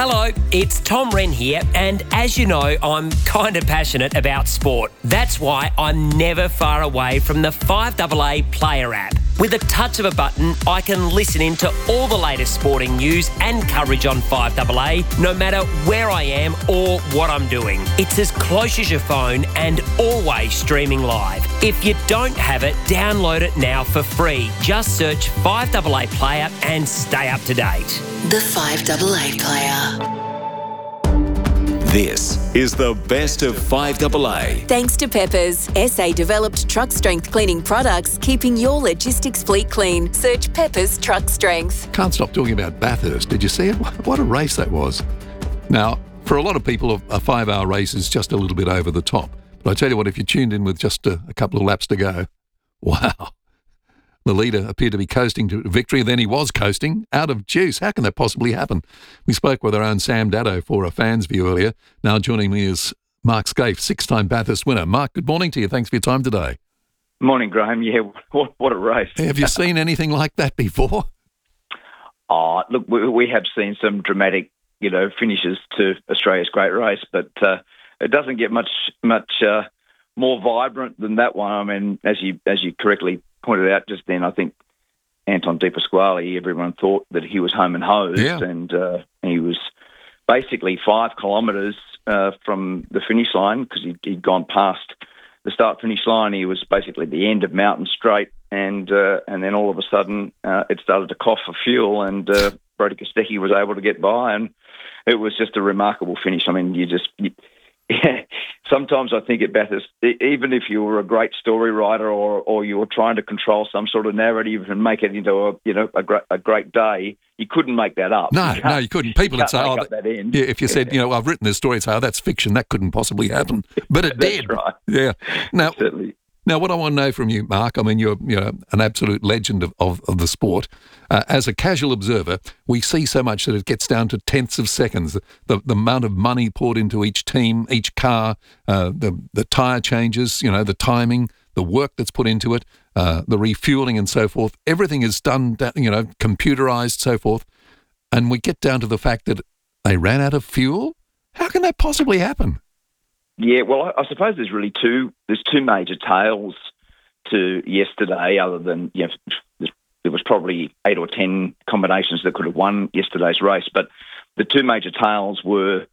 Hello, it's Tom Wren here, and as you know, I'm kind of passionate about sport. That's why I'm never far away from the 5AA Player app. With a touch of a button, I can listen in to all the latest sporting news and coverage on 5AA, no matter where I am or what I'm doing. It's as close as your phone and always streaming live. If you don't have it, download it now for free. Just search 5AA Player and stay up to date. The 5AA Player. This is the best of 5AA. Thanks to Peppers, SA-developed truck-strength cleaning products, keeping your logistics fleet clean. Search Peppers Truck Strength. Can't stop talking about Bathurst. Did you see it? What a race that was. Now, for a lot of people, a 5-hour race is just a little bit over the top. But I tell you what, if you tuned in with just a couple of laps to go, wow. The leader appeared to be coasting to victory. Then he was coasting out of juice. How can that possibly happen? We spoke with our own Sam Daddo for a fan's view earlier. Now joining me is Mark Skaife, 6-time Bathurst winner. Mark, good morning to you. Thanks for your time today. Morning, Graham. Yeah, what a race. Have you seen anything like that before? Look, we have seen some dramatic, finishes to Australia's great race, but it doesn't get much more vibrant than that one. I mean, as you correctly pointed out just then, I think Anton De Pasquale, everyone thought that he was home and hosed, and he was basically 5 kilometres from the finish line because he'd gone past the start-finish line. He was basically at the end of Mountain Straight, and then all of a sudden it started to cough for fuel, and Brodie Kostecki was able to get by, and it was just a remarkable finish. I mean, sometimes I think at Bathurst, even if you were a great story writer or you were trying to control some sort of narrative and make it into a great day, you couldn't make that up. No, you couldn't. People would say, that end. Yeah, if you said, I've written this story, say, that's fiction, that couldn't possibly happen. But it did. That's right. Yeah. Certainly. Now, what I want to know from you, Mark, I mean, you're an absolute legend of the sport. As a casual observer, we see so much that it gets down to tenths of seconds. The amount of money poured into each team, each car, the tyre changes, the timing, the work that's put into it, the refuelling and so forth. Everything is done, computerised, so forth. And we get down to the fact that they ran out of fuel? How can that possibly happen? Yeah, well, I suppose there's two major tales to yesterday, other than, there was probably 8 or 10 combinations that could have won yesterday's race, but the two major tales were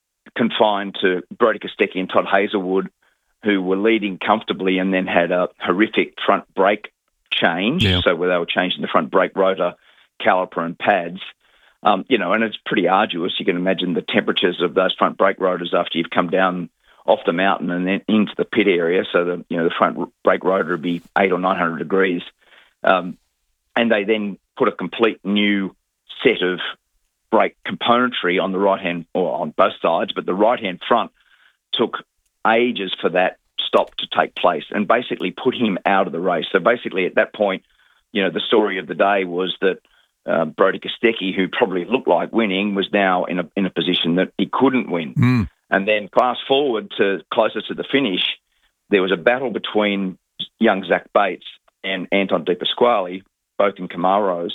confined to Brodie Kostecki and Todd Hazelwood, who were leading comfortably and then had a horrific front brake change, so where they were changing the front brake rotor, caliper and pads. And it's pretty arduous. You can imagine the temperatures of those front brake rotors after you've come down off the mountain and then into the pit area, so the front brake rotor would be 800 or 900 degrees. And they then put a complete new set of brake componentry on the right-hand, or on both sides, but the right-hand front took ages for that stop to take place and basically put him out of the race. So basically at that point, the story of the day was that Brodie Kostecki, who probably looked like winning, was now in a position that he couldn't win. And then fast forward to closer to the finish, there was a battle between young Zach Bates and Anton De Pasquale, both in Camaros,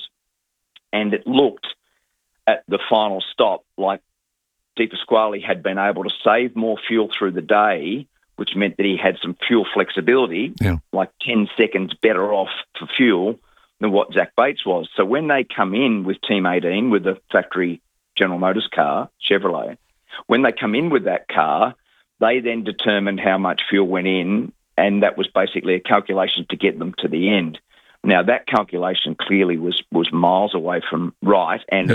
and it looked at the final stop like De Pasquale had been able to save more fuel through the day, which meant that he had some fuel flexibility, like 10 seconds better off for fuel than what Zach Bates was. So when they come in with Team 18, with the factory General Motors car, Chevrolet, when they come in with that car, they then determined how much fuel went in, and that was basically a calculation to get them to the end. Now, that calculation clearly was miles away from right, and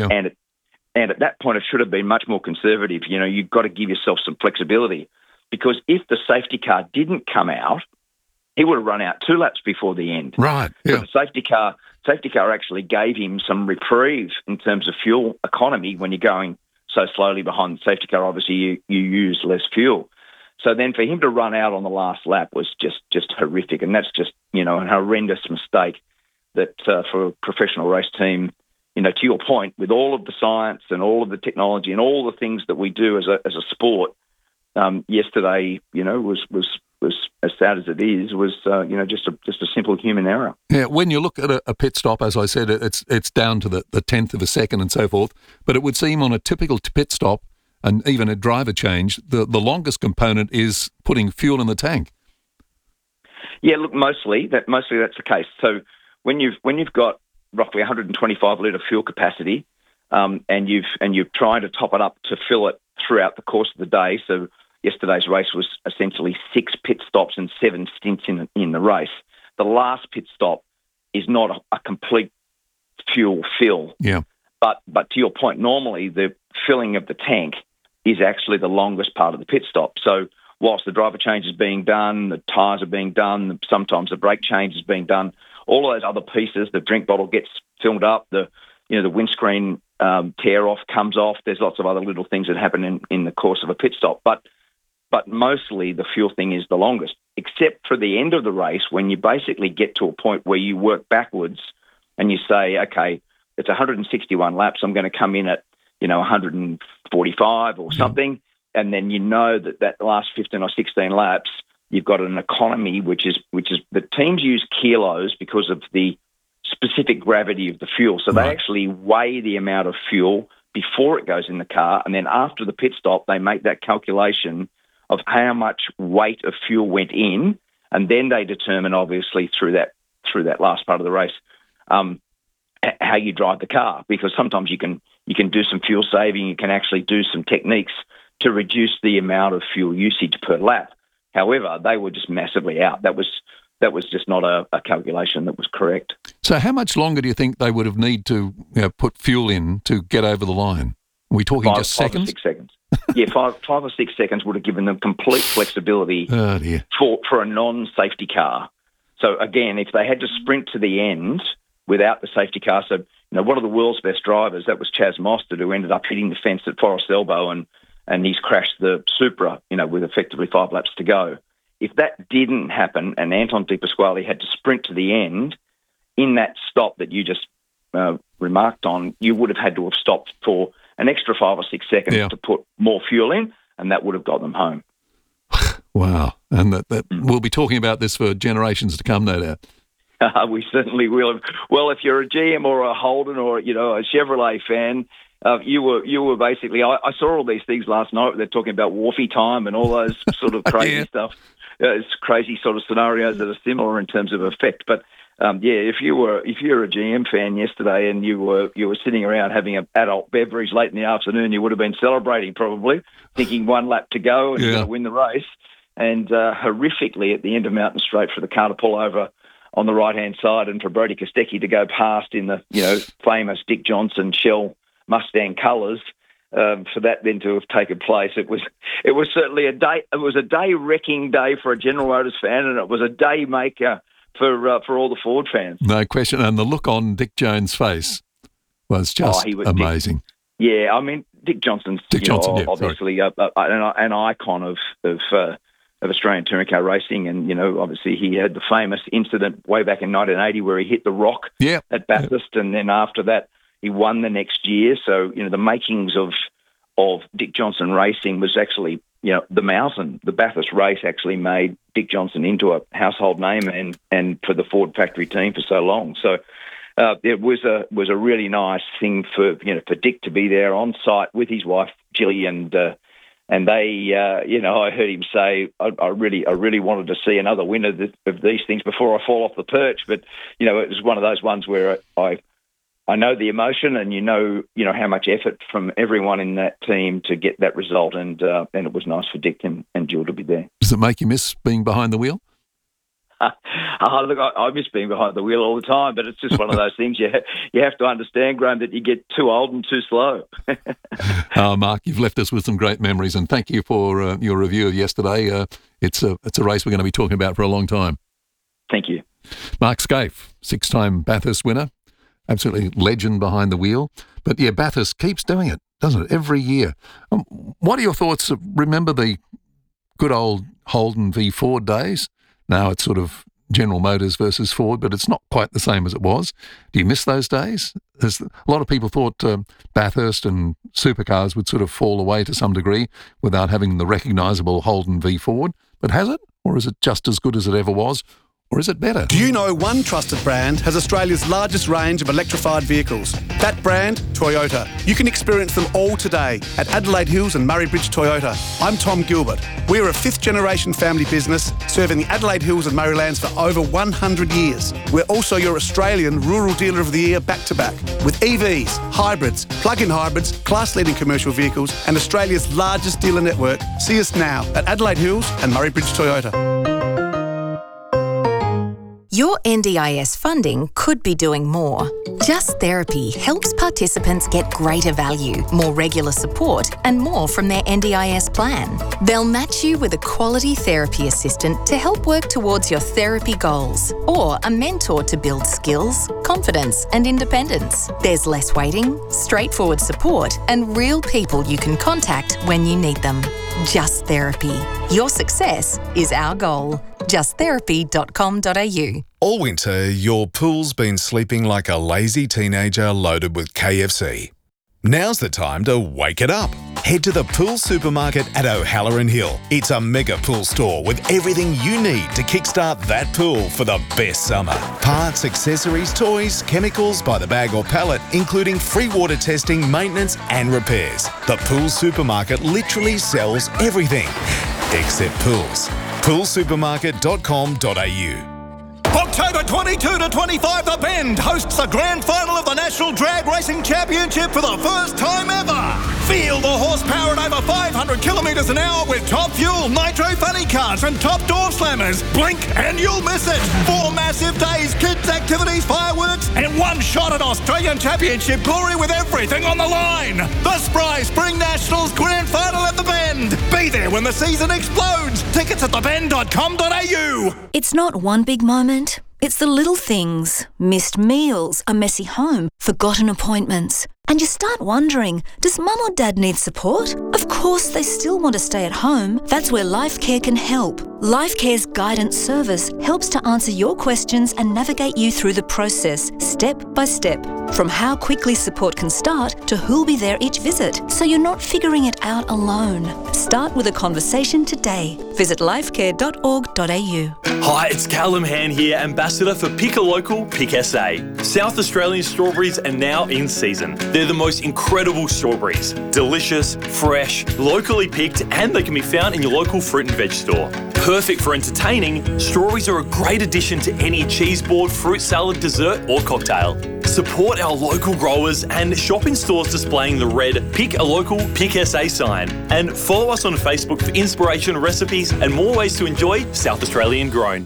at that point it should have been much more conservative. You've got to give yourself some flexibility, because if the safety car didn't come out, he would have run out 2 laps before the end. Right. Yeah. But the safety car actually gave him some reprieve in terms of fuel economy. When you're going so slowly behind the safety car, obviously you use less fuel. So then for him to run out on the last lap was just horrific, and that's just, a horrendous mistake that for a professional race team, to your point, with all of the science and all of the technology and all the things that we do as a sport, yesterday, was as sad as it is, was just a simple human error. Yeah, when you look at a pit stop, as I said, it's down to the tenth of a second and so forth. But it would seem on a typical pit stop and even a driver change, the longest component is putting fuel in the tank. Yeah, look, mostly that's the case. So when you've got roughly 125 litre fuel capacity, and you're trying to top it up to fill it throughout the course of the day. So yesterday's race was essentially 6 pit stops and 7 stints in the race. The last pit stop is not a complete fuel fill. Yeah. But to your point, normally the filling of the tank is actually the longest part of the pit stop. So whilst the driver change is being done, the tyres are being done, sometimes the brake change is being done, all of those other pieces, the drink bottle gets filled up, the windscreen tear off comes off. There's lots of other little things that happen in the course of a pit stop. But mostly the fuel thing is the longest, except for the end of the race when you basically get to a point where you work backwards and you say, okay, it's 161 laps. I'm going to come in at, 145 or something. And then you know that last 15 or 16 laps, you've got an economy, which is the teams use kilos because of the specific gravity of the fuel. So they actually weigh the amount of fuel before it goes in the car. And then after the pit stop, they make that calculation of how much weight of fuel went in. And then they determine, obviously, through that last part of the race, how you drive the car, because sometimes you can do some fuel saving. You can actually do some techniques to reduce the amount of fuel usage per lap. However, they were just massively out. That was just not a calculation that was correct. So how much longer do you think they would have need to put fuel in to get over the line? Are we talking just seconds? 5 or 6 seconds. Yeah, 5 or 6 seconds would have given them complete flexibility for a non-safety car. So again, if they had to sprint to the end without the safety car, so one of the world's best drivers, that was Chaz Mostert, who ended up hitting the fence at Forest Elbow and he's crashed the Supra, with effectively 5 laps to go. If that didn't happen and Anton De Pasquale had to sprint to the end, in that stop that you just remarked on, you would have had to have stopped for an extra 5 or 6 seconds to put more fuel in, and that would have got them home. Wow. And that we'll be talking about this for generations to come, no doubt. We certainly will. Well, if you're a GM or a Holden or, a Chevrolet fan, you were basically, I saw all these things last night. They're talking about Wharfie time and all those sort of crazy stuff. It's crazy sort of scenarios that are similar in terms of effect. But if you're a GM fan yesterday and you were sitting around having an adult beverage late in the afternoon, you would have been celebrating probably, thinking 1 lap to go and you're going to win the race. And horrifically at the end of Mountain Straight for the car to pull over on the right-hand side and for Brodie Kostecki to go past in the famous Dick Johnson Shell Mustang colours, for that then to have taken place, it was certainly a day. It was a day-wrecking day for a General Motors fan, and it was a day maker for all the Ford fans. No question. And the look on Dick Jones' face was just amazing. Dick Johnson's obviously an icon of Australian touring car racing, and obviously he had the famous incident way back in 1980 where he hit the rock at Bathurst, and then after that he won the next year. So the makings of Dick Johnson racing was actually the Mountain. The Bathurst race actually made Dick Johnson into a household name and for the Ford factory team for so long. So it was a really nice thing for Dick to be there on site with his wife Gilly, and they I heard him say I really wanted to see another winner of these things before I fall off the perch. But it was one of those ones where I know the emotion, and how much effort from everyone in that team to get that result, and it was nice for Dick and Jill to be there. Does it make you miss being behind the wheel? Look, I miss being behind the wheel all the time, but it's just one of those things you have to understand, Graham, that you get too old and too slow. Mark, you've left us with some great memories, and thank you for your review of yesterday. It's a race we're going to be talking about for a long time. Thank you. Mark Skaife, 6-time Bathurst winner. Absolutely legend behind the wheel. But Bathurst keeps doing it, doesn't it, every year? What are your thoughts? Remember the good old Holden v Ford days? Now it's sort of General Motors versus Ford, but it's not quite the same as it was. Do you miss those days? A lot of people thought Bathurst and supercars would sort of fall away to some degree without having the recognisable Holden v Ford, but has it? Or is it just as good as it ever was? Or is it better? Do you know one trusted brand has Australia's largest range of electrified vehicles? That brand, Toyota. You can experience them all today at Adelaide Hills and Murray Bridge Toyota. I'm Tom Gilbert. We're a fifth-generation family business serving the Adelaide Hills and Murraylands for over 100 years. We're also your Australian Rural Dealer of the Year back-to-back. With EVs, hybrids, plug-in hybrids, class-leading commercial vehicles and Australia's largest dealer network. See us now at Adelaide Hills and Murray Bridge Toyota. Your NDIS funding could be doing more. Just Therapy helps participants get greater value, more regular support, and more from their NDIS plan. They'll match you with a quality therapy assistant to help work towards your therapy goals, or a mentor to build skills, confidence, and independence. There's less waiting, straightforward support, and real people you can contact when you need them. Just Therapy. Your success is our goal. justtherapy.com.au. All winter, your pool's been sleeping like a lazy teenager loaded with KFC. Now's the time to wake it up. Head to the Pool Supermarket at O'Halloran Hill. It's a mega pool store with everything you need to kickstart that pool for the best summer. Parts, accessories, toys, chemicals by the bag or pallet, including free water testing, maintenance and repairs. The Pool Supermarket literally sells everything, except pools. poolsupermarket.com.au. October 22 to 25, The Bend hosts the grand final of the National Drag Racing Championship for the first time ever. Feel the horsepower at over 500 kilometres an hour with top fuel, nitro funny cars and top door slammers. Blink and you'll miss it. 4 massive days, kids, activities, fireworks, and one shot at Australian Championship glory with everything on the line. The Spry Spring Nationals Grand Final at The Bend. Be there when the season explodes. Tickets at thebend.com.au. It's not one big moment. It's the little things. Missed meals, a messy home, forgotten appointments. And you start wondering, does mum or dad need support? Of course they still want to stay at home. That's where LifeCare can help. LifeCare's guidance service helps to answer your questions and navigate you through the process, step by step. From how quickly support can start to who'll be there each visit, so you're not figuring it out alone. Start with a conversation today. Visit lifecare.org.au. Hi, it's Callum Han here, Ambassador for Pick a Local, Pick SA. South Australian strawberries are now in season. They're the most incredible strawberries. Delicious, fresh, locally picked, and they can be found in your local fruit and veg store. Perfect for entertaining, strawberries are a great addition to any cheese board, fruit salad, dessert or cocktail. Support our local growers and shop in stores displaying the red Pick a Local, Pick SA sign. And follow us on Facebook for inspiration, recipes and more ways to enjoy South Australian grown.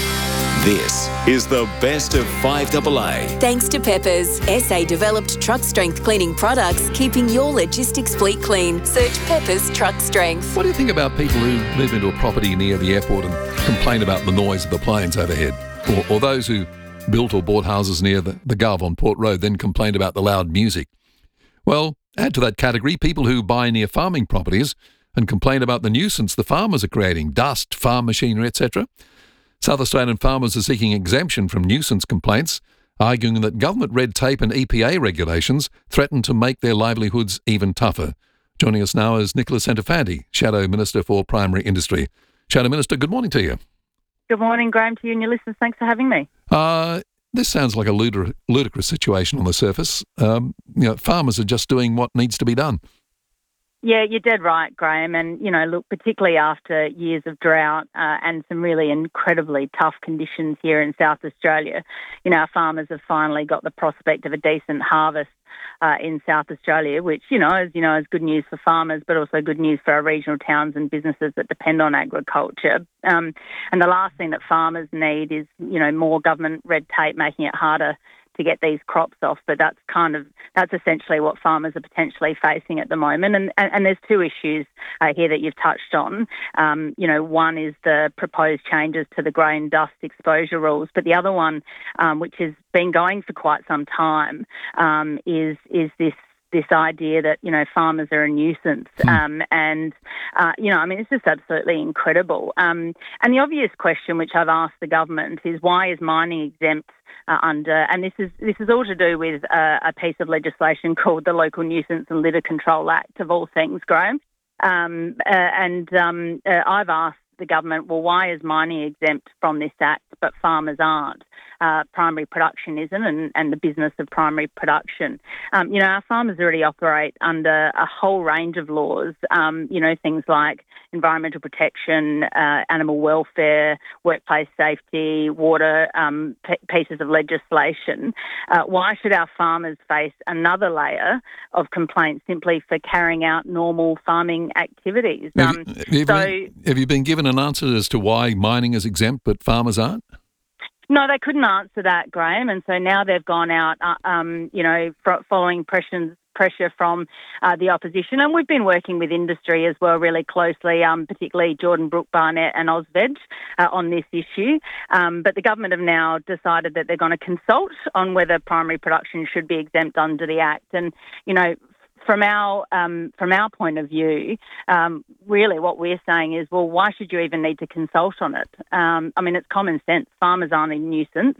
This is the best of 5AA. Thanks to Peppers, SA-developed truck strength cleaning products, keeping your logistics fleet clean. Search Peppers Truck Strength. What do you think about people who move into a property near the airport and complain about the noise of the planes overhead? Or those who built or bought houses near the Gov on Port Road then complained about the loud music? Well, add to that category people who buy near farming properties and complain about the nuisance the farmers are creating, dust, farm machinery, etc. South Australian farmers are seeking exemption from nuisance complaints, arguing that government red tape and EPA regulations threaten to make their livelihoods even tougher. Joining us now is Nicholas Centofanti, Shadow Minister for Primary Industry. Shadow Minister, good morning to you. Good morning, Graham, to you and your listeners. Thanks for having me. This sounds like a ludicrous situation on the surface. Farmers are just doing what needs to be done. Yeah, you're dead right, Graham. And, look, particularly after years of drought and some really incredibly tough conditions here in South Australia, our farmers have finally got the prospect of a decent harvest in South Australia, which, is good news for farmers, but also good news for our regional towns and businesses that depend on agriculture. And the last thing that farmers need is, more government red tape making it harder to get these crops off, but that's essentially what farmers are potentially facing at the moment. And there's two issues here that you've touched on. One is the proposed changes to the grain dust exposure rules, but the other one, which has been going for quite some time, is this idea that, farmers are a nuisance. It's just absolutely incredible. And the obvious question, which I've asked the government, is why is mining exempt and this is all to do with a piece of legislation called the Local Nuisance and Litter Control Act, of all things, Graham. I've asked the government, well, why is mining exempt from this Act but farmers aren't? Primary production isn't, and the business of primary production. Our farmers already operate under a whole range of laws, things like environmental protection, animal welfare, workplace safety, water, pieces of legislation. Why should our farmers face another layer of complaints simply for carrying out normal farming activities? Have you been given an answer as to why mining is exempt but farmers aren't? No, they couldn't answer that, Graham, and so now they've gone out, following pressure from the opposition, and we've been working with industry as well really closely, particularly Jordan Brook Barnett and Ozveg on this issue. But the government have now decided that they're going to consult on whether primary production should be exempt under the Act, and from our point of view, really what we're saying is, well, why should you even need to consult on it? It's common sense. Farmers aren't a nuisance.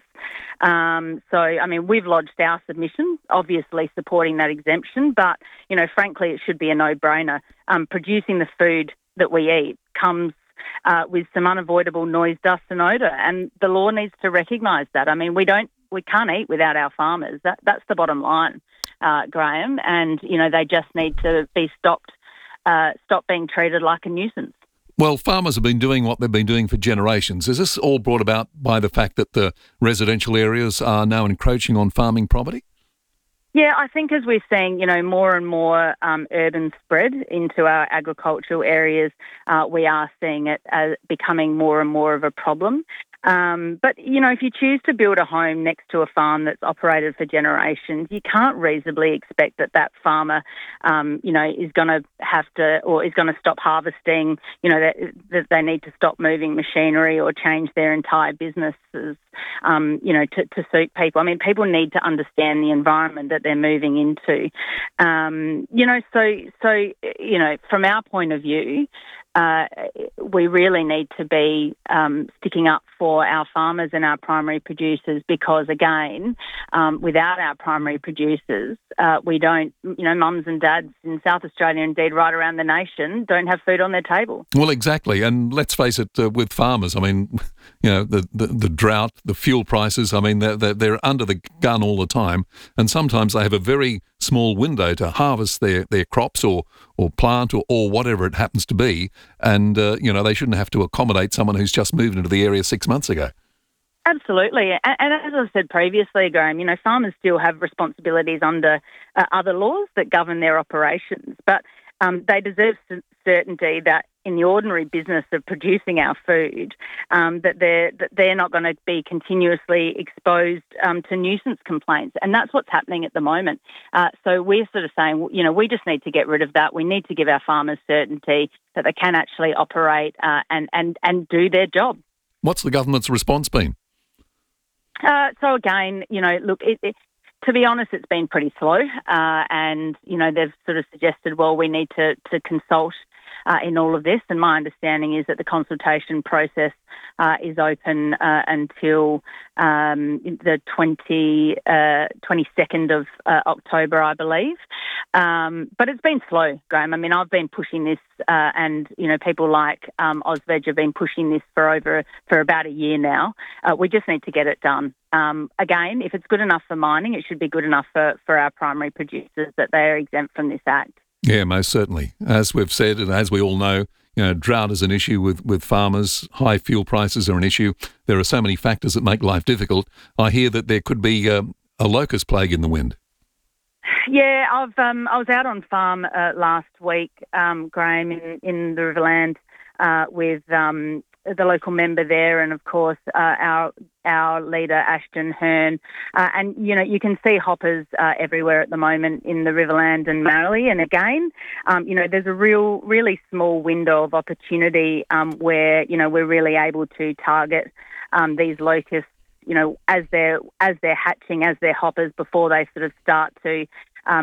We've lodged our submission, obviously supporting that exemption, but, frankly, it should be a no-brainer. Producing the food that we eat comes with some unavoidable noise, dust and odour, and the law needs to recognise that. We can't eat without our farmers. That's the bottom line. Graham, and they just need to be stop being treated like a nuisance. Well, farmers have been doing what they've been doing for generations. Is this all brought about by the fact that the residential areas are now encroaching on farming property? Yeah, I think as we're seeing, more and more urban spread into our agricultural areas, we are seeing it as becoming more and more of a problem. But, if you choose to build a home next to a farm that's operated for generations, you can't reasonably expect that farmer, is going to have to, or is going to stop harvesting, that they need to stop moving machinery or change their entire businesses, to suit people. People need to understand the environment that they're moving into. From our point of view, we really need to be sticking up for our farmers and our primary producers because, again, without our primary producers, we don't, mums and dads in South Australia, indeed right around the nation, don't have food on their table. Well, exactly. And let's face it, with farmers, the drought, the fuel prices, they're under the gun all the time. And sometimes they have a very small window to harvest their crops or plant or whatever it happens to be. And, they shouldn't have to accommodate someone who's just moved into the area 6 months ago. Absolutely. And as I said previously, Graham, farmers still have responsibilities under other laws that govern their operations. But they deserve certainty that in the ordinary business of producing our food, that they're not going to be continuously exposed to nuisance complaints. And that's what's happening at the moment. So we're sort of saying, we just need to get rid of that. We need to give our farmers certainty that they can actually operate and do their job. What's the government's response been? So again, to be honest, it's been pretty slow. And, they've sort of suggested, well, we need to consult in all of this. And my understanding is that the consultation process is open until the 22nd of October, I believe. But it's been slow, Graham. I've been pushing this and, people like Ozveg have been pushing this for about a year now. We just need to get it done. Again, if it's good enough for mining, it should be good enough for our primary producers that they are exempt from this Act. Yeah, most certainly. As we've said, and as we all know, drought is an issue with farmers. High fuel prices are an issue. There are so many factors that make life difficult. I hear that there could be a locust plague in the wind. Yeah, I was out on farm last week, Graham, in the Riverland with the local member there, and of course our leader Ashton Hearn, and you can see hoppers everywhere at the moment in the Riverland and Marley. And again, there's a really small window of opportunity where we're really able to target these locusts, as they're hatching, as they're hoppers, before they sort of start to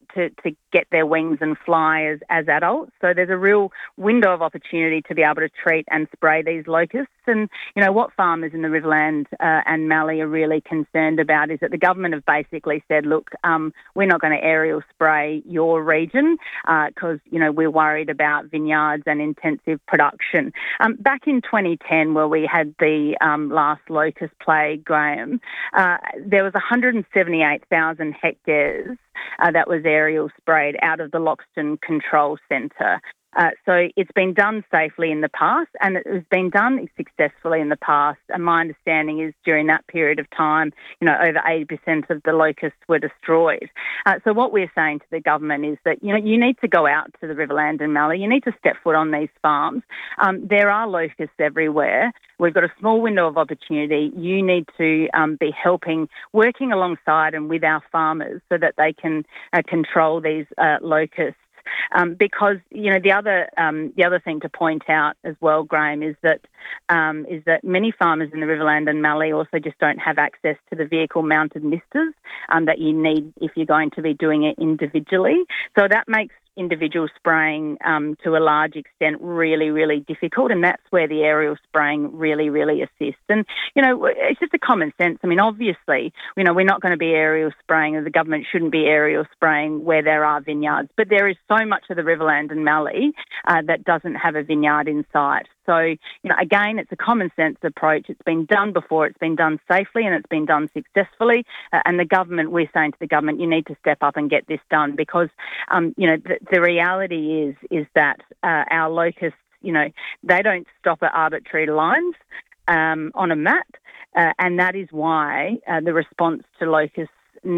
to get their wings and fly as adults. So there's a real window of opportunity to be able to treat and spray these locusts. And, you know, what farmers in the Riverland and Mallee are really concerned about is that the government have basically said, look, we're not going to aerial spray your region because, you know, we're worried about vineyards and intensive production. Back in 2010, where we had the last locust plague, Graham, there was 178,000 hectares that was aerial sprayed out of the Loxton Control Centre. So it's been done safely in the past, and it has been done successfully in the past. And my understanding is during that period of time, you know, over 80% of the locusts were destroyed. So what we're saying to the government is that, you know, you need to go out to the Riverland and Mallee. You need to step foot on these farms. There are locusts everywhere. We've got a small window of opportunity. You need to be working alongside and with our farmers so that they can control these locusts. Because, you know, the other thing to point out as well, Graham, is that many farmers in the Riverland and Mallee also just don't have access to the vehicle-mounted misters that you need if you're going to be doing it individually. So that makes individual spraying to a large extent really, really difficult, and that's where the aerial spraying really, really assists. And, you know, it's just a common sense. I mean, obviously, you know, we're not going to be aerial spraying, and the government shouldn't be aerial spraying where there are vineyards, but there is so much of the Riverland and Mallee that doesn't have a vineyard in sight. So, you know, again, it's a common sense approach. It's been done before, it's been done safely, and it's been done successfully. And the government, we're saying to the government, you need to step up and get this done because, you know, the reality is that our locusts, you know, they don't stop at arbitrary lines on a map, and that is why the response to locusts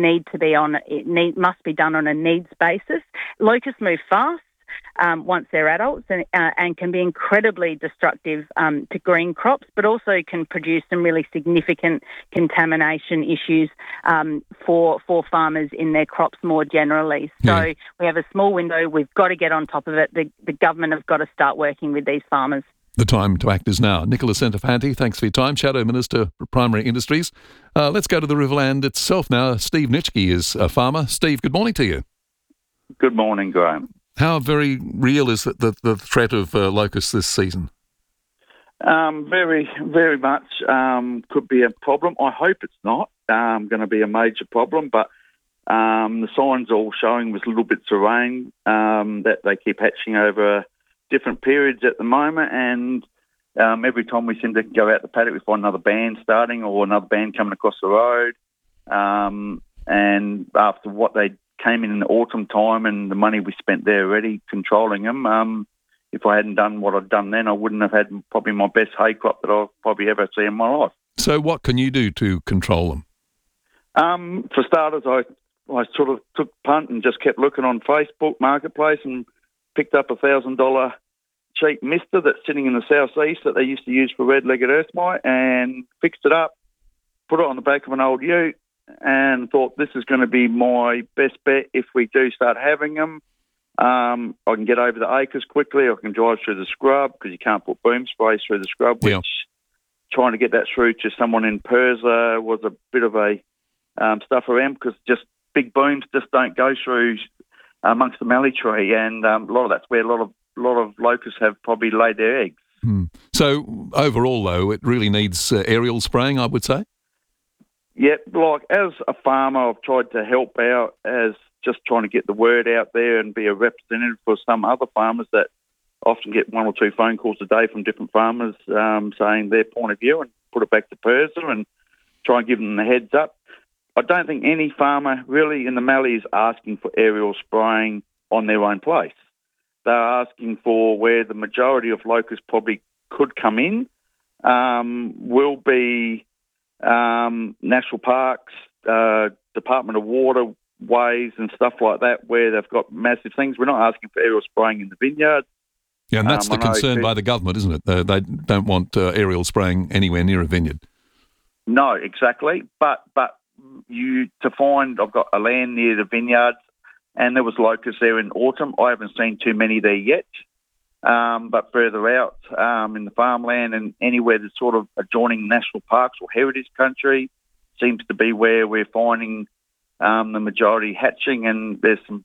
must be done on a needs basis. Locusts move fast. Once they're adults and can be incredibly destructive to green crops, but also can produce some really significant contamination issues for farmers in their crops more generally. So we have a small window. We've got to get on top of it. The government have got to start working with these farmers. The time to act is now. Nicola Centofanti, thanks for your time. Shadow Minister for Primary Industries. Let's go to the Riverland itself now. Steve Nitschke is a farmer. Steve, good morning to you. Good morning, Graham. How very real is the threat of locusts this season? Very, very much could be a problem. I hope it's not going to be a major problem, but the signs are all showing with little bits of rain that they keep hatching over different periods at the moment, and every time we seem to go out the paddock, we find another band starting or another band coming across the road. And after what they came in the autumn time and the money we spent there already controlling them, if I hadn't done what I'd done then, I wouldn't have had probably my best hay crop that I'll probably ever see in my life. So what can you do to control them? For starters, I sort of took punt and just kept looking on Facebook Marketplace and picked up $1,000 cheap mister that's sitting in the southeast that they used to use for red-legged earth mite and fixed it up, put it on the back of an old ute, and thought this is going to be my best bet if we do start having them. I can get over the acres quickly. I can drive through the scrub because you can't put boom sprays through the scrub, which trying to get that through to someone in Persa was a bit of a stuff around because just big booms just don't go through amongst the mallee tree, and that's where a lot of locusts have probably laid their eggs. So overall, though, it really needs aerial spraying, I would say? Yeah, like as a farmer, I've tried to help out as just trying to get the word out there and be a representative for some other farmers that often get one or two phone calls a day from different farmers saying their point of view and put it back to Persa and try and give them the heads up. I don't think any farmer really in the Mallee is asking for aerial spraying on their own place. They're asking for where the majority of locusts probably could come in will be national parks, Department of Waterways and stuff like that where they've got massive things. We're not asking for aerial spraying in the vineyard. Yeah, and that's the concern by the government, isn't it? They don't want aerial spraying anywhere near a vineyard. No, exactly. But I've got a land near the vineyards and there was locusts there in autumn. I haven't seen too many there yet. But further out in the farmland and anywhere that's sort of adjoining national parks or heritage country seems to be where we're finding the majority hatching, and there's some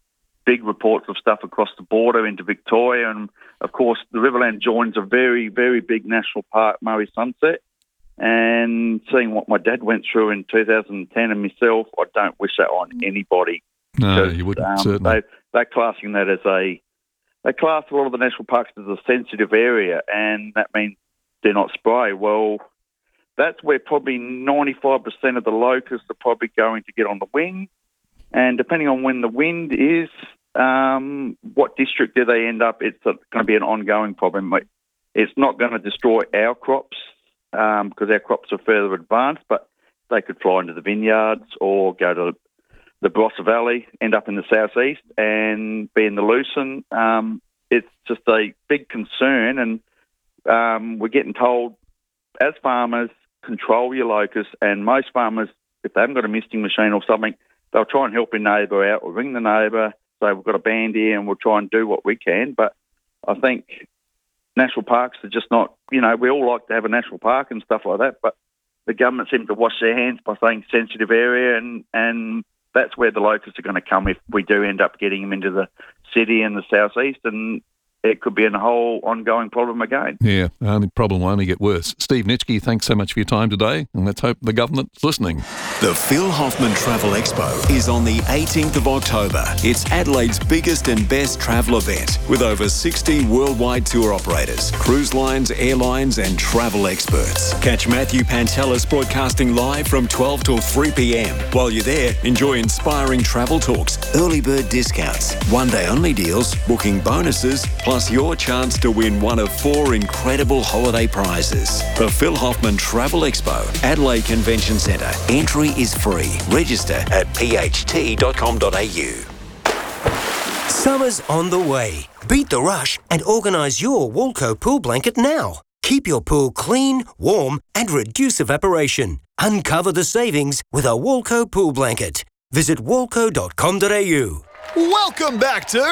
big reports of stuff across the border into Victoria. And, of course, the Riverland joins a very, very big national park, Murray Sunset. And seeing what my dad went through in 2010 and myself, I don't wish that on anybody. No, you wouldn't, certainly. They're classing that as they class a lot of the national parks as a sensitive area, and that means do not spray. Well, that's where probably 95% of the locusts are probably going to get on the wing. And depending on when the wind is, what district do they end up, it's going to be an ongoing problem. It's not going to destroy our crops because our crops are further advanced, but they could fly into the vineyards or go to the Barossa Valley, end up in the southeast and be in the lucerne. It's just a big concern, and we're getting told as farmers, control your locusts, and most farmers, if they haven't got a misting machine or something, they'll try and help a neighbour out or ring the neighbour, say we've got a band here and we'll try and do what we can. But I think national parks are just not, we all like to have a national park and stuff like that, but the government seems to wash their hands by saying sensitive area, and that's where the locusts are going to come if we do end up getting them into the city and the southeast, and it could be a whole ongoing problem again. Yeah, the problem will only get worse. Steve Nitschke, thanks so much for your time today, and let's hope the government's listening. The Phil Hoffman Travel Expo is on the 18th of October. It's Adelaide's biggest and best travel event with over 60 worldwide tour operators, cruise lines, airlines and travel experts. Catch Matthew Pantelis broadcasting live from 12 till 3 p.m. While you're there, enjoy inspiring travel talks, early bird discounts, one-day only deals, booking bonuses, plus your chance to win one of 4 incredible holiday prizes. The Phil Hoffman Travel Expo, Adelaide Convention Centre. Entry is free. Register at pht.com.au. Summer's on the way. Beat the rush and organise your Walco pool blanket now. Keep your pool clean, warm and reduce evaporation. Uncover the savings with a Walco pool blanket. Visit walco.com.au. Welcome back to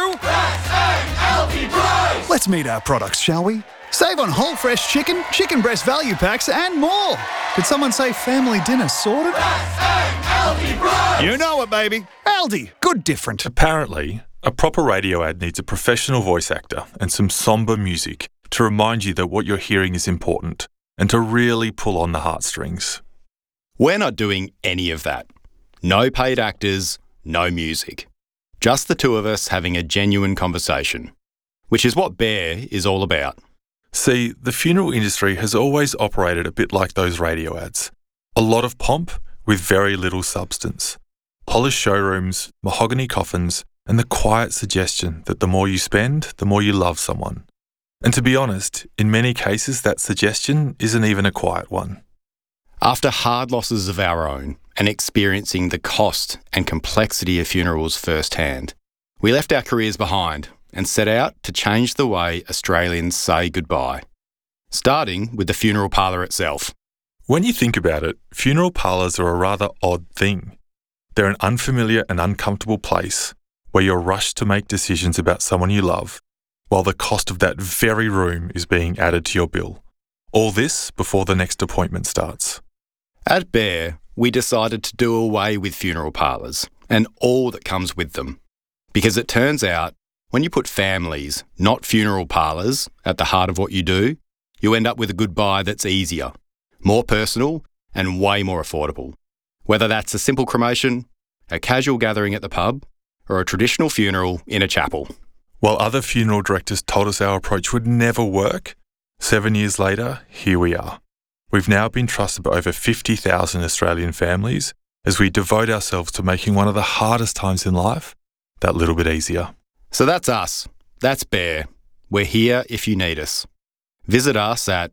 S.A.L.P. Price! Let's meet our products, shall we? Save on whole fresh chicken, chicken breast value packs and more. Did someone say family dinner sorted? S.A.L.P. Price! You know it, baby. Aldi, good different. Apparently, a proper radio ad needs a professional voice actor and some sombre music to remind you that what you're hearing is important and to really pull on the heartstrings. We're not doing any of that. No paid actors, no music. Just the two of us having a genuine conversation, which is what Bear is all about. See, the funeral industry has always operated a bit like those radio ads. A lot of pomp with very little substance. Polished showrooms, mahogany coffins, and the quiet suggestion that the more you spend, the more you love someone. And to be honest, in many cases that suggestion isn't even a quiet one. After hard losses of our own and experiencing the cost and complexity of funerals firsthand, we left our careers behind and set out to change the way Australians say goodbye, starting with the funeral parlour itself. When you think about it, funeral parlours are a rather odd thing. They're an unfamiliar and uncomfortable place where you're rushed to make decisions about someone you love, while the cost of that very room is being added to your bill. All this before the next appointment starts. At Bear, we decided to do away with funeral parlours and all that comes with them. Because it turns out, when you put families, not funeral parlours, at the heart of what you do, you end up with a goodbye that's easier, more personal and way more affordable. Whether that's a simple cremation, a casual gathering at the pub, or a traditional funeral in a chapel. While other funeral directors told us our approach would never work, 7 years later, here we are. We've now been trusted by over 50,000 Australian families as we devote ourselves to making one of the hardest times in life that little bit easier. So that's us. That's Bear. We're here if you need us. Visit us at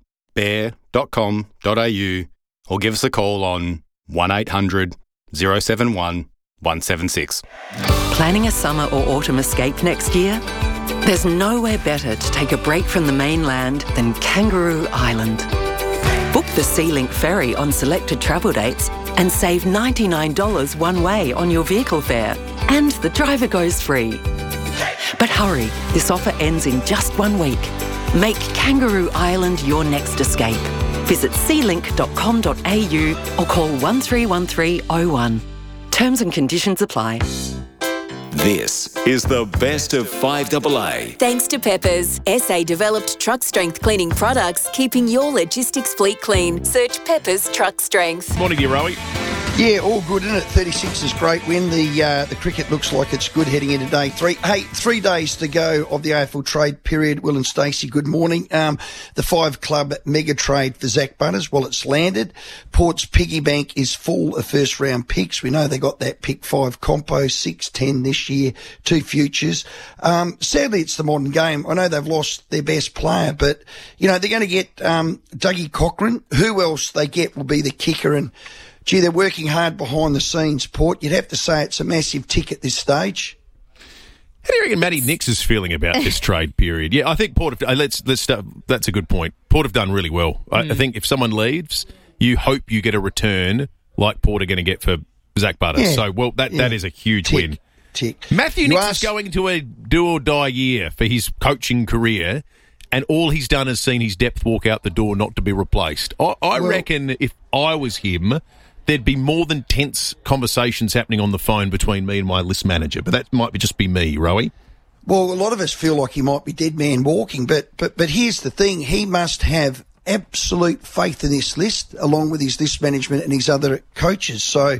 bear.com.au or give us a call on 1800 071 176. Planning a summer or autumn escape next year? There's nowhere better to take a break from the mainland than Kangaroo Island. Book the SeaLink ferry on selected travel dates and save $99 one way on your vehicle fare, and the driver goes free. But hurry, this offer ends in just 1 week. Make Kangaroo Island your next escape. Visit sealink.com.au or call 131301. Terms and conditions apply. This is the best of 5AA. Thanks to Peppers, SA developed truck strength cleaning products, keeping your logistics fleet clean. Search Peppers Truck Strength. Morning, Rowie. Yeah, all good, isn't it? 36 is great win. The cricket looks like it's good heading into day 3. Hey, 3 days to go of the AFL trade period. Will and Stacey, good morning. The 5-club mega trade for Zach Butters, well, it's landed. Port's piggy bank is full of first-round picks. We know they got that pick 5 compo, 6-10 this year, 2 futures. Sadly, it's the modern game. I know they've lost their best player, but, you know, they're going to get Dougie Cochran. Who else they get will be the kicker, and gee, they're working hard behind the scenes, Port. You'd have to say it's a massive tick at this stage. How do you reckon Matty Nix is feeling about this trade period? Yeah, I think Port have... Let's start, that's a good point. Port have done really well. I think if someone leaves, you hope you get a return like Port are going to get for Zach Butters. Yeah. So, well, that is a huge win. Matthew Nix is going into a do-or-die year for his coaching career, and all he's done is seen his depth walk out the door not to be replaced. I reckon if I was him, there'd be more than tense conversations happening on the phone between me and my list manager. But that might just be me, Rowie. Well, a lot of us feel like he might be dead man walking, but here's the thing. He must have absolute faith in this list, along with his list management and his other coaches. So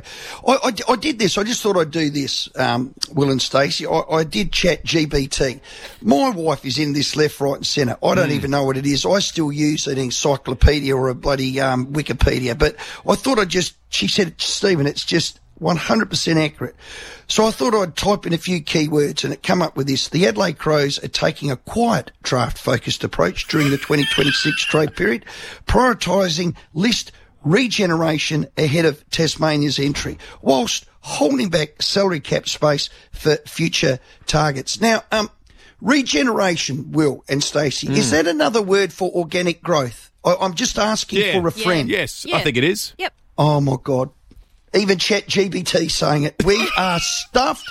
I did this. I just thought I'd do this, Will and Stacey. I did chat GBT. My wife is in this left, right and centre. I don't even know what it is. I still use an encyclopedia or a bloody Wikipedia, but I thought she said, Stephen, it's just 100% accurate. So I thought I'd type in a few keywords and it come up with this. The Adelaide Crows are taking a quiet draft-focused approach during the 2026 trade period, prioritising list regeneration ahead of Tasmania's entry, whilst holding back salary cap space for future targets. Now, regeneration, Will and Stacey, is that another word for organic growth? I'm just asking for a friend. Yes, I think it is. Yep. Oh, my God. Even ChatGPT saying it. We are stuffed.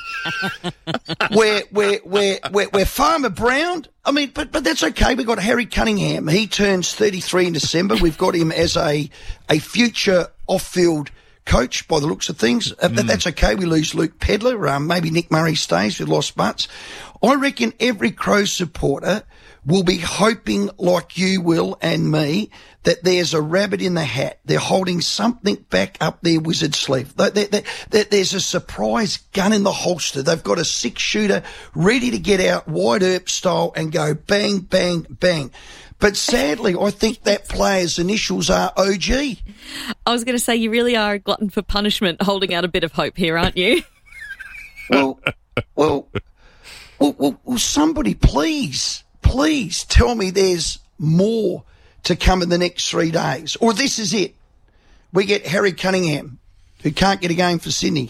We're Farmer Brown. I mean, but that's okay. We've got Harry Cunningham. He turns 33 in December. We've got him as a future off-field coach by the looks of things. But that's okay. We lose Luke Pedler. Maybe Nick Murray stays with lost butts. I reckon every Crows supporter will be hoping, like you, Will, and me, that there's a rabbit in the hat. They're holding something back up their wizard sleeve. There's a surprise gun in the holster. They've got a 6-shooter ready to get out, wide Earp style, and go bang, bang, bang. But sadly, I think that player's initials are OG. I was going to say, you really are a glutton for punishment, holding out a bit of hope here, aren't you? Well, somebody please tell me there's more to come in the next 3 days. Or this is it. We get Harry Cunningham, who can't get a game for Sydney.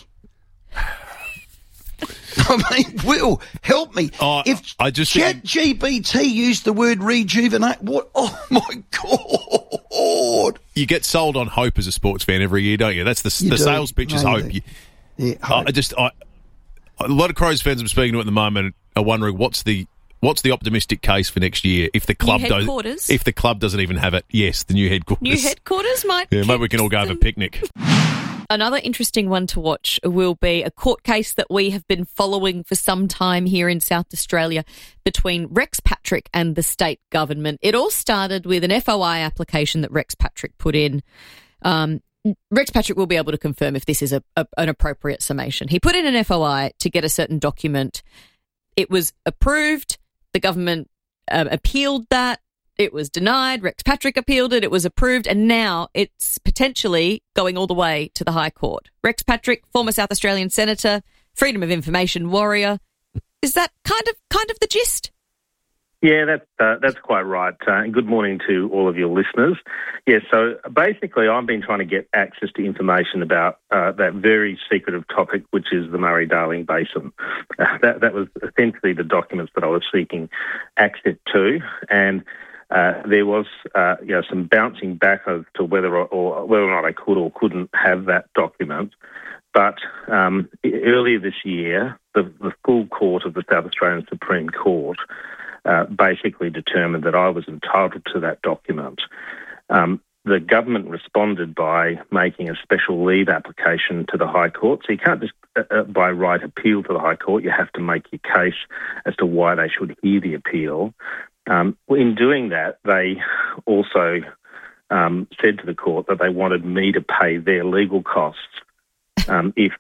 I mean, Will, help me. If ChatGPT used the word rejuvenate, what? Oh, my God. You get sold on hope as a sports fan every year, don't you? That's the sales pitch is hope. Hope. A lot of Crows fans I'm speaking to at the moment are wondering what's the optimistic case for next year if the club doesn't even have it. Yes, the new headquarters. New headquarters might. Yeah, maybe we can all go have a picnic. Another interesting one to watch will be a court case that we have been following for some time here in South Australia between Rex Patrick and the state government. It all started with an FOI application that Rex Patrick put in. Rex Patrick will be able to confirm if this is an appropriate summation. He put in an FOI to get a certain document. It was approved. The government appealed that. It was denied. Rex Patrick appealed it. It was approved. And now it's potentially going all the way to the High Court. Rex Patrick, former South Australian Senator, freedom of information warrior. Is that kind of the gist? Yeah, that's quite right. And good morning to all of your listeners. Yeah, so basically I've been trying to get access to information about that very secretive topic, which is the Murray-Darling Basin. That was essentially the documents that I was seeking access to, and there was some bouncing back as to whether or not I could or couldn't have that document. But earlier this year, the full court of the South Australian Supreme Court basically determined that I was entitled to that document. The government responded by making a special leave application to the High Court. So you can't just by right appeal to the High Court. You have to make your case as to why they should hear the appeal. In doing that, they also said to the court that they wanted me to pay their legal costs if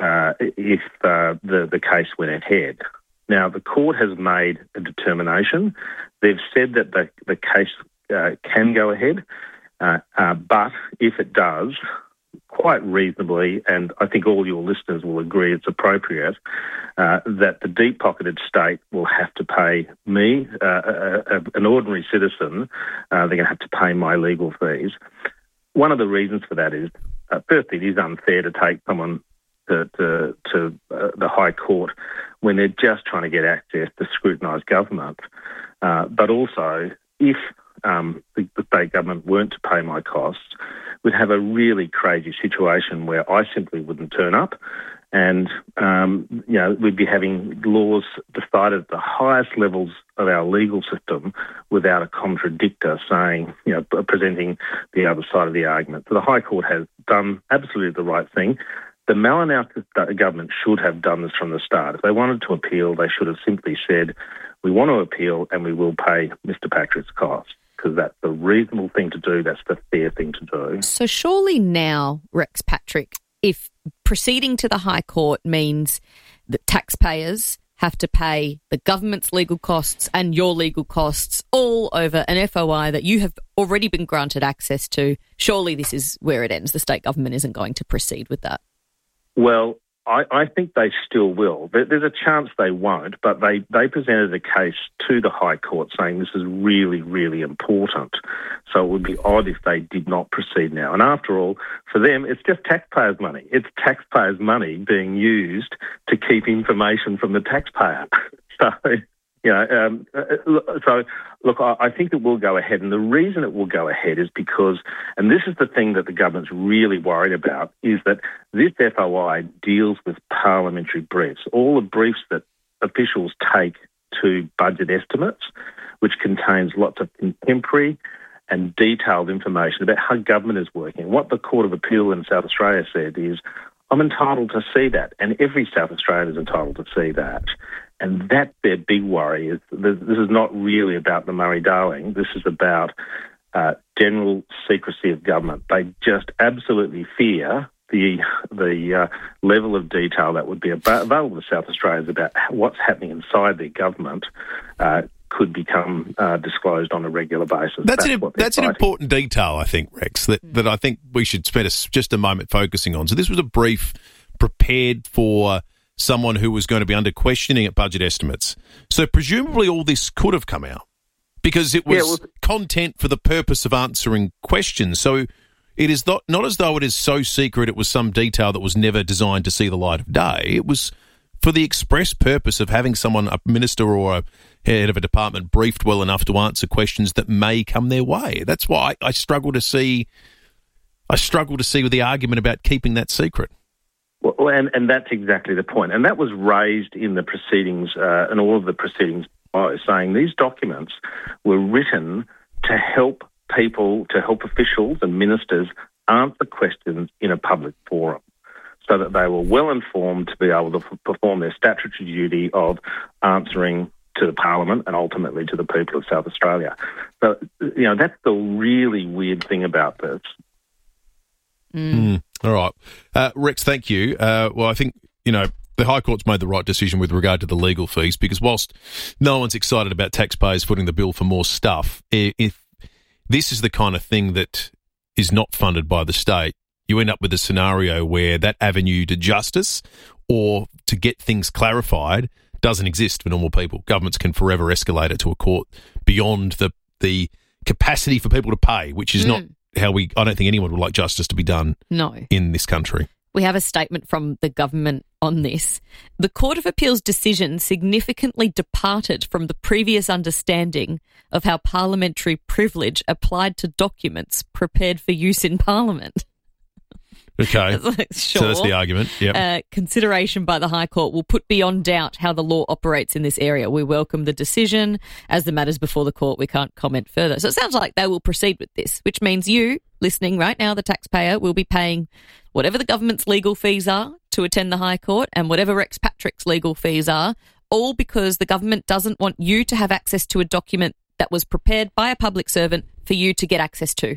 the case went ahead. Now, the court has made a determination. They've said that the case can go ahead, but if it does, quite reasonably, and I think all your listeners will agree it's appropriate, that the deep-pocketed state will have to pay me, an ordinary citizen, they're going to have to pay my legal fees. One of the reasons for that is, firstly, it is unfair to take someone to the High Court when they're just trying to get access to scrutinise government. But also, if the state government weren't to pay my costs, we'd have a really crazy situation where I simply wouldn't turn up, and we'd be having laws decided at the highest levels of our legal system without a contradictor saying, presenting the other side of the argument. So the High Court has done absolutely the right thing. The Malinowski government should have done this from the start. If they wanted to appeal, they should have simply said, we want to appeal and we will pay Mr. Patrick's costs, because that's the reasonable thing to do. That's the fair thing to do. So surely now, Rex Patrick, if proceeding to the High Court means that taxpayers have to pay the government's legal costs and your legal costs all over an FOI that you have already been granted access to, surely this is where it ends. The state government isn't going to proceed with that. Well, I think they still will. There's a chance they won't, but they presented a case to the High Court saying this is really, really important. So it would be odd if they did not proceed now. And after all, for them, it's just taxpayers' money. It's taxpayers' money being used to keep information from the taxpayer. Look, I think it will go ahead. And the reason it will go ahead is because, and this is the thing that the government's really worried about, is that this FOI deals with parliamentary briefs, all the briefs that officials take to budget estimates, which contains lots of contemporary and detailed information about how government is working. What the Court of Appeal in South Australia said is, I'm entitled to see that, and every South Australian is entitled to see that. And that's their big worry. Is this is not really about the Murray-Darling. This is about general secrecy of government. They just absolutely fear the level of detail that would be available to South Australians about what's happening inside their government could become disclosed on a regular basis. That's an important detail, I think, Rex, that I think we should spend just a moment focusing on. So this was a brief prepared for someone who was going to be under questioning at budget estimates. So presumably all this could have come out because it was content for the purpose of answering questions. So it is not as though it is so secret it was some detail that was never designed to see the light of day. It was for the express purpose of having someone, a minister or a head of a department, briefed well enough to answer questions that may come their way. That's why I struggle to see with the argument about keeping that secret. Well, and that's exactly the point. And that was raised in the proceedings, in all of the proceedings, saying these documents were written to help people, to help officials and ministers answer questions in a public forum so that they were well informed to be able to perform their statutory duty of answering to the Parliament and ultimately to the people of South Australia. So, that's the really weird thing about this. All right. Rex, thank you. Well, I think, the High Court's made the right decision with regard to the legal fees because whilst no one's excited about taxpayers footing the bill for more stuff, if this is the kind of thing that is not funded by the state, you end up with a scenario where that avenue to justice or to get things clarified doesn't exist for normal people. Governments can forever escalate it to a court beyond the capacity for people to pay, which is not how I don't think anyone would like justice to be done in this country. We have a statement from the government on this. The Court of Appeal's decision significantly departed from the previous understanding of how parliamentary privilege applied to documents prepared for use in Parliament. Okay. Sure. So that's the argument. Yep. Consideration by the High Court will put beyond doubt how the law operates in this area. We welcome the decision. As the matters before the court, we can't comment further. So it sounds like they will proceed with this, which means you, listening right now, the taxpayer, will be paying whatever the government's legal fees are to attend the High Court and whatever Rex Patrick's legal fees are, all because the government doesn't want you to have access to a document that was prepared by a public servant for you to get access to.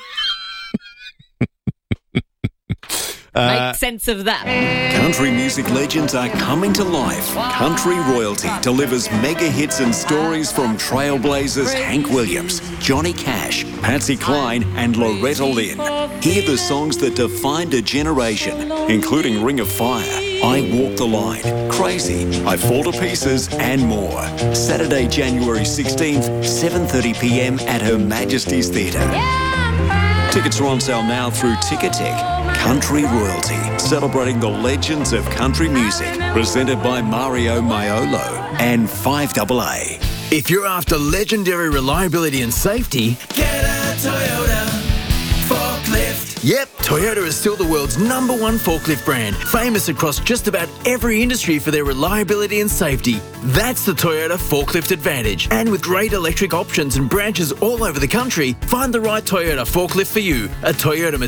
Make sense of that. Country music legends are coming to life. Country Royalty delivers mega hits and stories from trailblazers Hank Williams, Johnny Cash, Patsy Cline and Loretta Lynn. Hear the songs that defined a generation, including Ring of Fire, I Walk the Line, Crazy, I Fall to Pieces and more. Saturday, January 16th, 7:30pm at Her Majesty's Theatre. Tickets are on sale now through Ticketek. Country Royalty, celebrating the legends of country music, presented by Mario Maiolo and 5AA. If you're after legendary reliability and safety, get a Toyota forklift. Yep, Toyota is still the world's #1 forklift brand, famous across just about every industry for their reliability and safety. That's the Toyota Forklift Advantage. And with great electric options and branches all over the country, find the right Toyota forklift for you at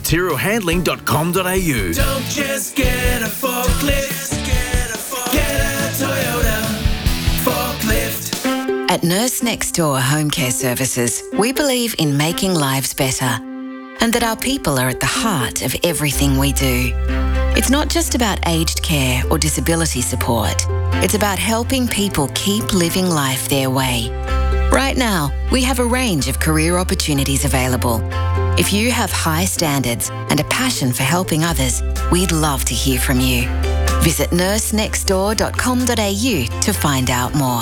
toyotamaterialhandling.com.au. Don't just get a forklift, get a Toyota forklift. At Nurse Next Door Home Care Services, we believe in making lives better, and that our people are at the heart of everything we do. It's not just about aged care or disability support. It's about helping people keep living life their way. Right now, we have a range of career opportunities available. If you have high standards and a passion for helping others, we'd love to hear from you. Visit nursenextdoor.com.au to find out more.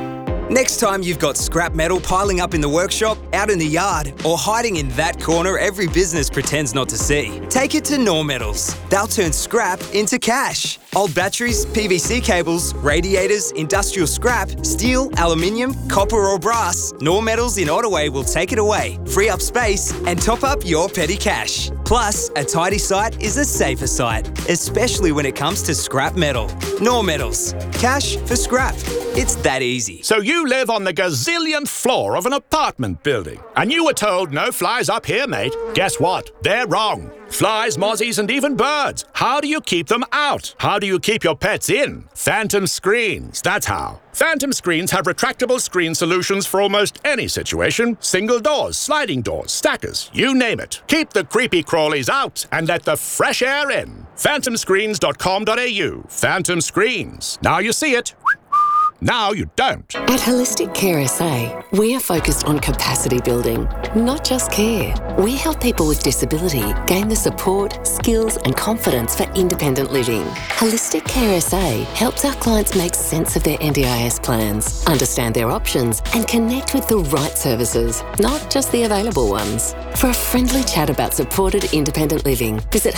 Next time you've got scrap metal piling up in the workshop, out in the yard, or hiding in that corner every business pretends not to see, take it to Nor Metals. They'll turn scrap into cash. Old batteries, PVC cables, radiators, industrial scrap, steel, aluminium, copper or brass, Nor Metals in Ottaway will take it away, free up space and top up your petty cash. Plus, a tidy site is a safer site, especially when it comes to scrap metal. Nor Metals. Cash for scrap. It's that easy. So you live on the gazillionth floor of an apartment building, and you were told no flies up here, mate. Guess what? They're wrong. Flies, mozzies, and even birds. How do you keep them out? How do you keep your pets in? Phantom Screens, that's how. Phantom Screens have retractable screen solutions for almost any situation. Single doors, sliding doors, stackers, you name it. Keep the creepy crawlies out and let the fresh air in. PhantomScreens.com.au. Phantom Screens. Now you see it. Now you don't. At Holistic Care SA, we are focused on capacity building, not just care. We help people with disability gain the support, skills and confidence for independent living. Holistic Care SA helps our clients make sense of their NDIS plans, understand their options and connect with the right services, not just the available ones. For a friendly chat about supported independent living, visit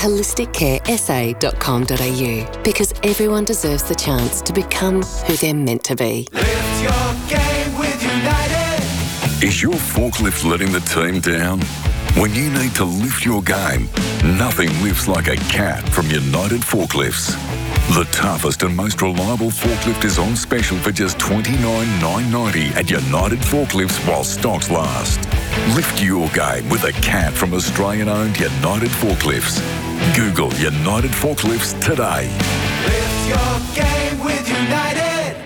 holisticcaresa.com.au, because everyone deserves the chance to become who they're meant to be. Lift your game with United. Is your forklift letting the team down? When you need to lift your game, nothing lifts like a cat from United Forklifts. The toughest and most reliable forklift is on special for just $29,990 at United Forklifts while stocks last. Lift your game with a cat from Australian-owned United Forklifts. Google United Forklifts today. Lift your game with United.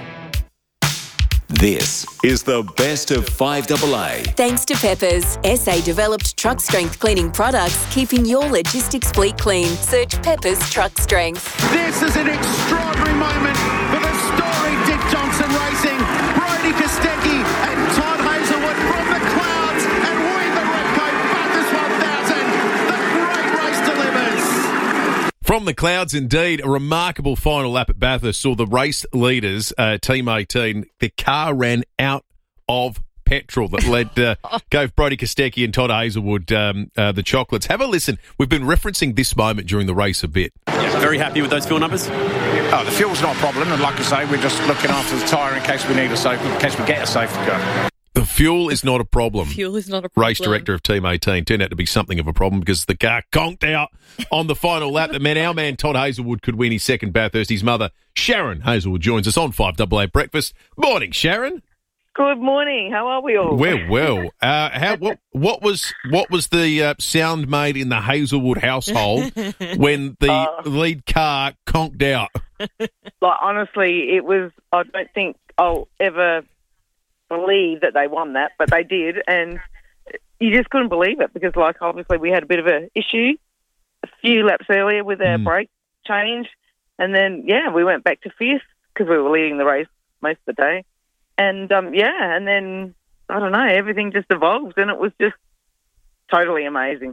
This is the best of 5AA. Thanks to Peppers, SA-developed truck strength cleaning products, keeping your logistics fleet clean. Search Peppers Truck Strength. This is an extraordinary moment for the story Dick Johnson Racing. Brody Kostecki and Todd Hazelwood from the clouds and win the Repco Bathurst 1000. The great race delivers. From the clouds, indeed, a remarkable final lap at Bathurst saw the race leaders, Team 18, the car ran out of petrol that gave Brody Kostecki and Todd Hazelwood the chocolates. Have a listen. We've been referencing this moment during the race a bit. Very happy with those fuel numbers? Oh, the fuel's not a problem, and like I say, we're just looking after the tyre in case we need a safe, in case we get a safety car. The fuel is not a problem. Fuel is not a problem. Race director of Team 18 turned out to be something of a problem because the car conked out on the final lap that meant our man Todd Hazelwood could win his second Bathurst. His mother, Sharon Hazelwood, joins us on 5AA Breakfast. Morning, Sharon. Good morning. How are we all? We're well. What was the sound made in the Hazelwood household when the lead car conked out? Like, honestly, it was, I don't think I'll ever believe that they won that, but they did, and you just couldn't believe it because, like, obviously we had a bit of an issue a few laps earlier with our brake change, and then, we went back to fifth because we were leading the race most of the day. And, and then, I don't know, everything just evolved and it was just totally amazing.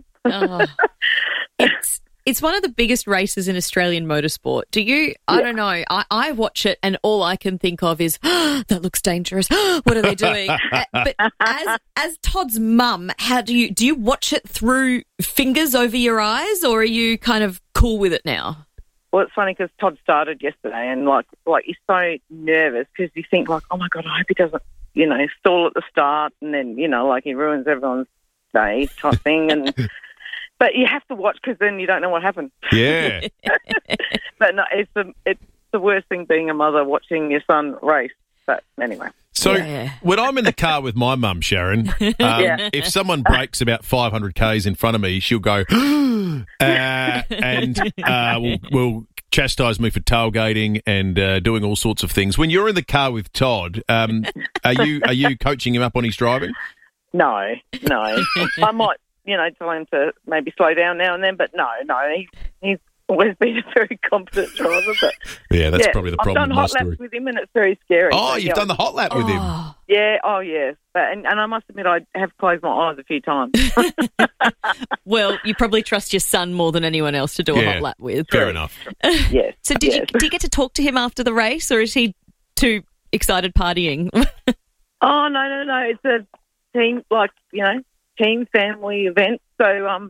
It's one of the biggest races in Australian motorsport. Do you, I don't know, I watch it and all I can think of is, that looks dangerous. What are they doing? But as Todd's mum, how do you watch it through fingers over your eyes or are you kind of cool with it now? Well, it's funny because Todd started yesterday and, like he's so nervous because you think, like, oh, my God, I hope he doesn't, stall at the start and then, like he ruins everyone's day type thing. And but you have to watch because then you don't know what happened. Yeah. But no, it's the worst thing being a mother watching your son race. But anyway. So when I'm in the car with my mum, Sharon, if someone brakes about 500 Ks in front of me, she'll go, and will chastise me for tailgating and doing all sorts of things. When you're in the car with Todd, are you coaching him up on his driving? No. I might, tell him to maybe slow down now and then, but no, he's always been a very competent driver. But yeah, that's probably the problem. I've done hot laps with him and it's very scary. Oh, you've done the hot lap with him? Yeah, yes. But, and I must admit, I have closed my eyes a few times. Well, you probably trust your son more than anyone else to do a hot lap with. Fair enough. Yes. So do you get to talk to him after the race or is he too excited partying? Oh, no. It's a team, team family event. So,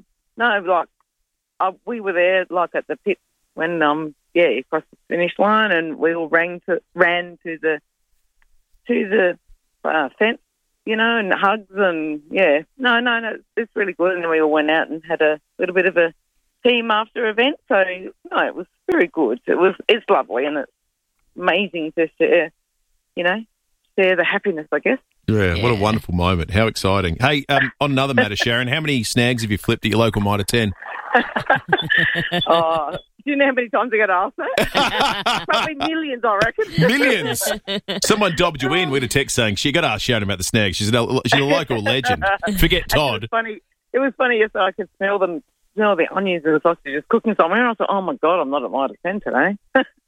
we were there, at the pit when, across the finish line, and we all ran to the fence, and hugs, and no, it's really good. And then we all went out and had a little bit of a team after event. So no, it was very good. It's lovely, and it's amazing to share the happiness, I guess. Yeah, what a wonderful moment. How exciting. Hey, on another matter, Sharon, how many snags have you flipped at your local Mitre 10? Oh, do you know how many times I got asked that? Probably millions, I reckon. Millions? Someone dobbed you in with a text saying, she got to ask Sharon about the snags. She's a local legend. Forget Todd. It was funny yesterday. I could smell the onions and the sausages cooking somewhere, and I thought, oh, my God, I'm not at Mitre 10 today.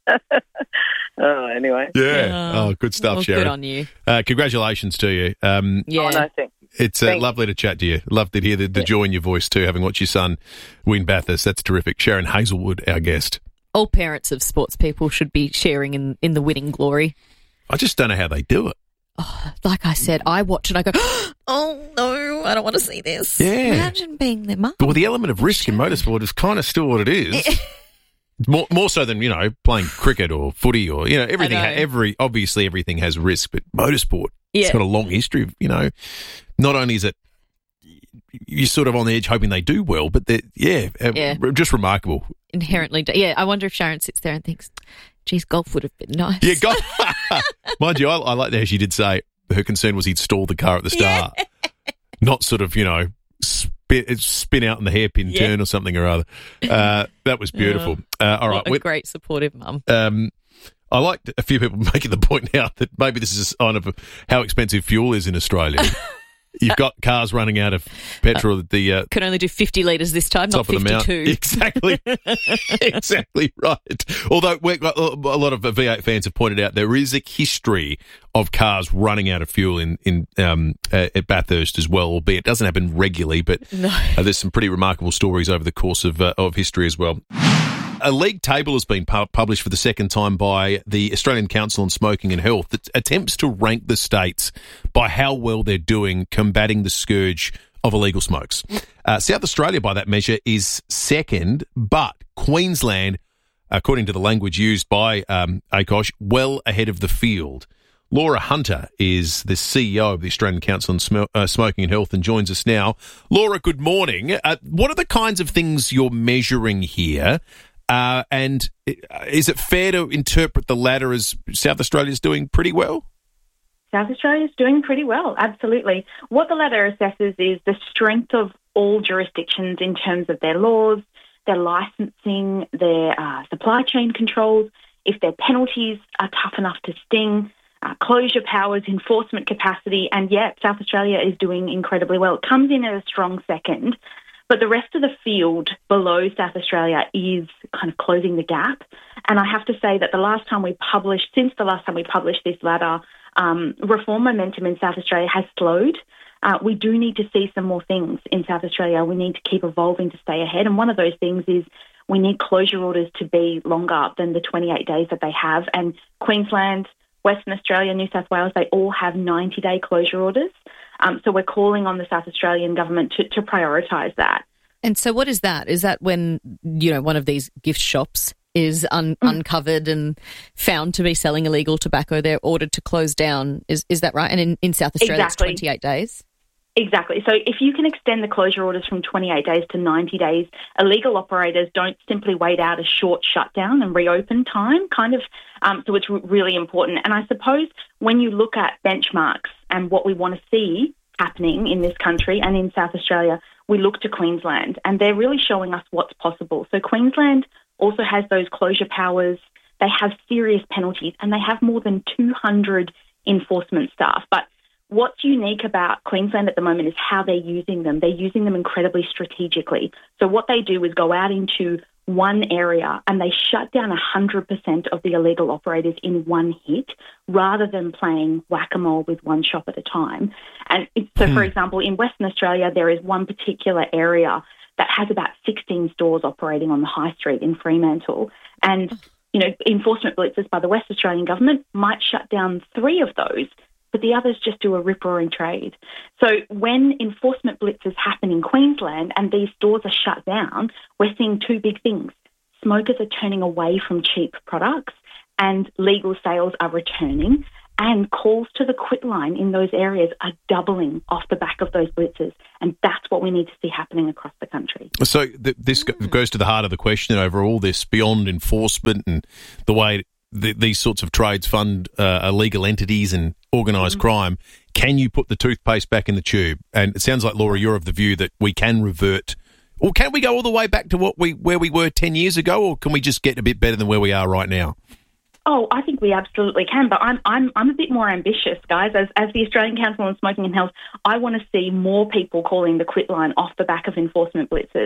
Anyway. Yeah. Oh, good stuff, Sharon. Good on you. Congratulations to you. Oh, no, thanks. It's lovely to chat to you. Love to hear the joy in your voice too, having watched your son win Bathurst. That's terrific. Sharon Hazelwood, our guest. All parents of sports people should be sharing in the winning glory. I just don't know how they do it. Oh, like I said, I watch and I go, oh, no, I don't want to see this. Yeah. Imagine being their mum. Well, the element of risk in motorsport is kind of still what it is. More so than, playing cricket or footy or, everything. Obviously everything has risk, but motorsport, it's got a long history of, not only is it you're sort of on the edge hoping they do well, but just remarkable. Inherently, I wonder if Sharon sits there and thinks, geez, golf would have been nice. Yeah, golf. Mind you, I like how she did say her concern was he'd stall the car at the start, not sort of, spin out in the hairpin turn or something or other. That was beautiful. All right, a great supportive mum. I like a few people making the point now that maybe this is a sign of how expensive fuel is in Australia. You've got cars running out of petrol at the... can only do 50 litres this time, not 52. Exactly. Exactly right. Although a lot of V8 fans have pointed out there is a history of cars running out of fuel at Bathurst as well, albeit it doesn't happen regularly, but there's some pretty remarkable stories over the course of history as well. A league table has been published for the second time by the Australian Council on Smoking and Health that attempts to rank the states by how well they're doing combating the scourge of illegal smokes. South Australia, by that measure, is second, but Queensland, according to the language used by ACOSH, well ahead of the field. Laura Hunter is the CEO of the Australian Council on Smoking and Health and joins us now. Laura, good morning. What are the kinds of things you're measuring here? And is it fair to interpret the latter as South Australia is doing pretty well? South Australia is doing pretty well, absolutely. What the letter assesses is the strength of all jurisdictions in terms of their laws, their licensing, their supply chain controls, if their penalties are tough enough to sting, closure powers, enforcement capacity, and South Australia is doing incredibly well. It comes in at a strong second, but the rest of the field below South Australia is kind of closing the gap. And I have to say that since the last time we published this ladder, reform momentum in South Australia has slowed. We do need to see some more things in South Australia. We need to keep evolving to stay ahead. And one of those things is we need closure orders to be longer than the 28 days that they have. And Queensland, Western Australia, New South Wales, they all have 90-day closure orders. So we're calling on the South Australian government to prioritise that. And so what is that? Is that when, one of these gift shops is uncovered and found to be selling illegal tobacco, they're ordered to close down? Is that right? And in South Australia, Exactly. It's 28 days? Exactly. So if you can extend the closure orders from 28 days to 90 days, illegal operators don't simply wait out a short shutdown and reopen time, so it's really important. And I suppose when you look at benchmarks and what we want to see happening in this country and in South Australia, we look to Queensland, and they're really showing us what's possible. So Queensland also has those closure powers. They have serious penalties, and they have more than 200 enforcement staff. But what's unique about Queensland at the moment is how they're using them. They're using them incredibly strategically. So what they do is go out into one area and they shut down 100% of the illegal operators in one hit rather than playing whack-a-mole with one shop at a time. And for example, in Western Australia, there is one particular area that has about 16 stores operating on the high street in Fremantle. And, enforcement blitzes by the West Australian government might shut down 3 of those, but the others just do a rip-roaring trade. So when enforcement blitzes happen in Queensland and these stores are shut down, we're seeing 2 big things. Smokers are turning away from cheap products and legal sales are returning, and calls to the quit line in those areas are doubling off the back of those blitzes. And that's what we need to see happening across the country. So this goes to the heart of the question over all this, beyond enforcement and the way these sorts of trades fund illegal entities and organised crime. Can you put the toothpaste back in the tube? And it sounds like, Laura, you're of the view that we can revert, or can we go all the way back to where we were 10 years ago, or can we just get a bit better than where we are right now? Oh, I think we absolutely can, but I'm a bit more ambitious, guys. As the Australian Council on Smoking and Health, I want to see more people calling the quit line off the back of enforcement blitzes.